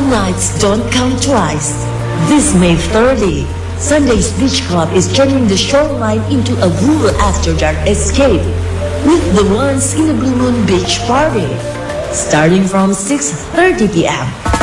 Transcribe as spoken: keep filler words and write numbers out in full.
nights don't count twice. This May thirtieth, Sunday's Beach Club is turning the shoreline into a rural after-dark escape with the Once in a Blue Moon Beach Party, starting from six thirty p m